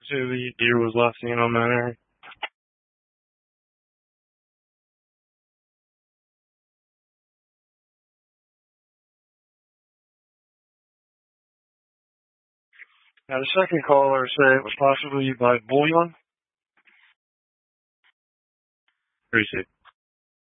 say the deer was last seen on that area? Now, the second caller said it was possibly by bullion. Appreciate it.